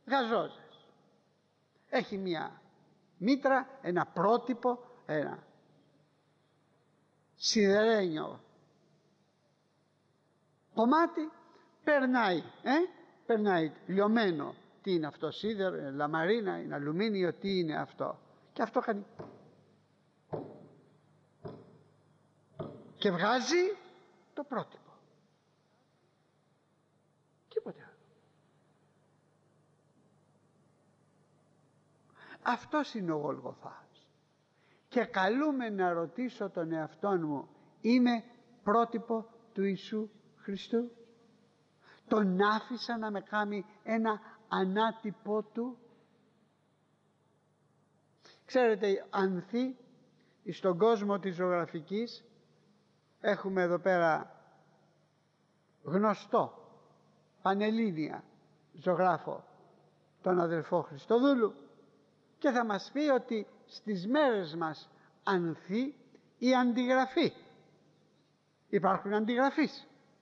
γαζόζες. Έχει μία μήτρα, ένα πρότυπο, ένα σιδερένιο κομμάτι, περνάει λιωμένο. Τι είναι αυτό, σίδερο, είναι λαμαρίνα, είναι αλουμίνιο, τι είναι αυτό? Και αυτό κάνει και βγάζει το πρότυπο. Τίποτε άλλο. Αυτός είναι ο Γολγοθάς. Και καλούμε να ρωτήσω τον εαυτό μου, είμαι πρότυπο του Ιησού Χριστού? Τον άφησα να με κάνει ένα ανάτυπο του? Ξέρετε, ανθή στον κόσμο της ζωγραφικής, έχουμε εδώ πέρα γνωστό πανελλήνια ζωγράφο, τον αδελφό Χριστοδούλου, και θα μας πει ότι στις μέρες μας ανθεί η αντιγραφή. Υπάρχουν αντιγραφείς.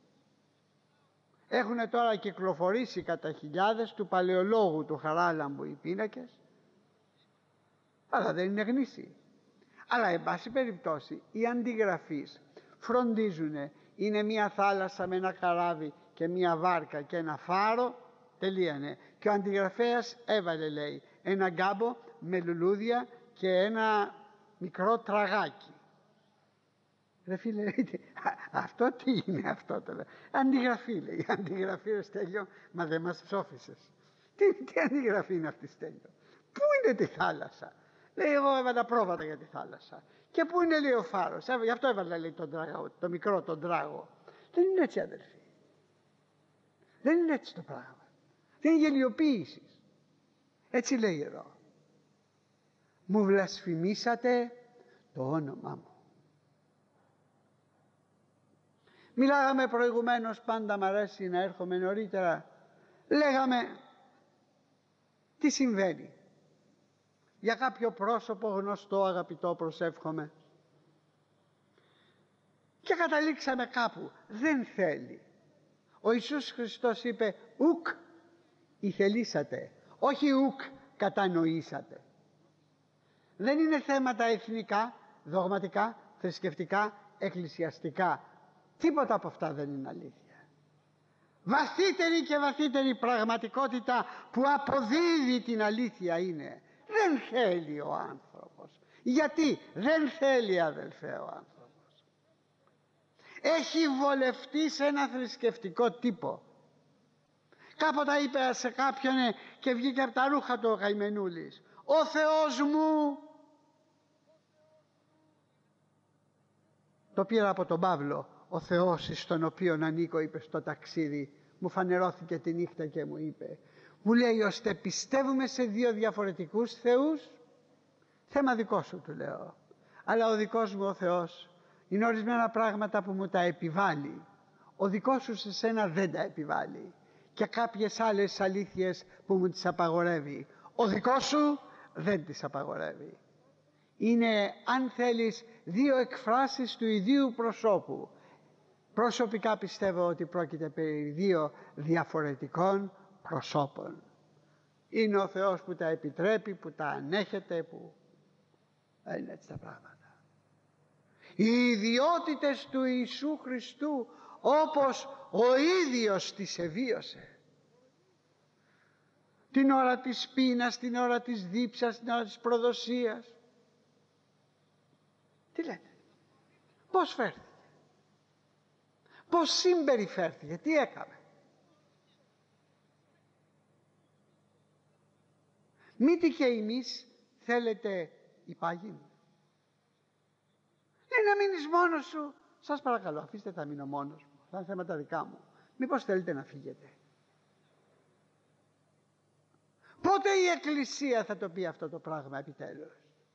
Έχουν τώρα κυκλοφορήσει κατά χιλιάδες του παλαιολόγου του Χαράλαμπου οι πίνακες, αλλά δεν είναι γνήσιοι. Αλλά εν πάση περιπτώσει οι αντιγραφείς φροντίζουν, είναι μια θάλασσα με ένα καράβι και μια βάρκα και ένα φάρο, τελείανε. Και ο αντιγραφέας έβαλε, λέει, ένα γκάμπο με λουλούδια και ένα μικρό τραγάκι. Ρε φίλε, αυτό τι είναι αυτό τώρα? Αντιγραφή, λέει. Αντιγραφή, ρε Στέλιο, μα δεν μας ψόφισες. Τι αντιγραφή είναι αυτή, Στέλιο? Πού είναι τη θάλασσα? Λέει, εγώ έβαλα πρόβατα για τη θάλασσα. Και πού είναι, λέει, ο φάρος? Γι' αυτό έβαλα, λέει, τον τράγο, το μικρό, τον τράγο. Δεν είναι έτσι, αδελφοί. Δεν είναι έτσι το πράγμα. Δεν είναι γελιοποίηση. Έτσι λέει εδώ. Μου βλασφημίσατε το όνομά μου. Μιλάγαμε προηγουμένως, πάντα μ' αρέσει να έρχομαι νωρίτερα. Λέγαμε τι συμβαίνει. Για κάποιο πρόσωπο γνωστό, αγαπητό, προσεύχομαι. Και καταλήξαμε κάπου. Δεν θέλει. Ο Ιησούς Χριστός είπε ουκ ηθελήσατε, όχι ουκ κατανοήσατε. Δεν είναι θέματα εθνικά, δογματικά, θρησκευτικά, εκκλησιαστικά. Τίποτα από αυτά δεν είναι αλήθεια. Βαθύτερη και βαθύτερη πραγματικότητα που αποδίδει την αλήθεια είναι. Δεν θέλει ο άνθρωπος. Γιατί δεν θέλει, αδελφέ, ο άνθρωπος? Έχει βολευτεί σε ένα θρησκευτικό τύπο. Κάποτε είπε σε κάποιον και βγήκε από τα ρούχα του ο καημενούλης, ο Θεός μου. Το πήρα από τον Παύλο. Ο Θεός στον οποίον ανήκω, είπε στο ταξίδι, μου φανερώθηκε τη νύχτα και μου είπε, μου λέει, ώστε πιστεύουμε σε δύο διαφορετικούς θεούς? Θέμα δικό σου, του λέω. Αλλά ο δικός μου ο Θεός είναι ορισμένα πράγματα που μου τα επιβάλλει. Ο δικός σου σε σένα δεν τα επιβάλλει. Και κάποιες άλλες αλήθειες που μου τις απαγορεύει. Ο δικός σου δεν τις απαγορεύει. Είναι, αν θέλεις, δύο εκφράσεις του ιδίου προσώπου. Προσωπικά πιστεύω ότι πρόκειται περί δύο διαφορετικών προσώπων. Είναι ο Θεός που τα επιτρέπει, που τα ανέχεται, που είναι έτσι τα πράγματα. Οι ιδιότητες του Ιησού Χριστού όπως ο ίδιος τις εβίωσε. Την ώρα της πείνας, την ώρα της δίψας, την ώρα της προδοσίας. Τι λέτε? Πώς φέρθηκε? Πώς συμπεριφέρθηκε? Τι έκαμε? Μήτι και εμείς θέλετε υπάγειν. Να μείνεις μόνος σου. Σας παρακαλώ, αφήστε τα μείνω μόνος μου. Θα είναι θέματα δικά μου. Μήπως θέλετε να φύγετε? Πότε η Εκκλησία θα το πει αυτό το πράγμα επιτέλους?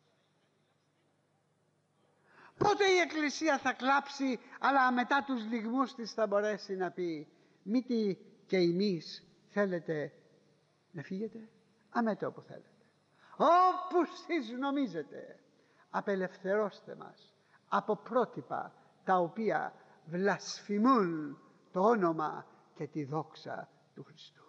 Πότε η Εκκλησία θα κλάψει, αλλά μετά τους λυγμούς της θα μπορέσει να πει, μήτι και εμείς θέλετε να φύγετε? Αμέτε όπου θέλετε. Όπου εσείς νομίζετε. Απελευθερώστε μας από πρότυπα τα οποία βλασφημούν το όνομα και τη δόξα του Χριστού.